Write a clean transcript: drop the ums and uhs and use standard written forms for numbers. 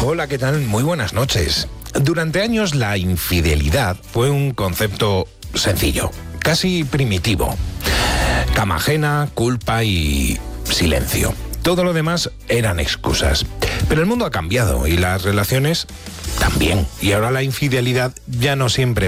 Hola, ¿qué tal? Muy buenas noches. Durante años la infidelidad fue un concepto sencillo, casi primitivo. Cama ajena, culpa y silencio. Todo lo demás eran excusas. Pero el mundo ha cambiado y las relaciones también. Y ahora la infidelidad ya no siempre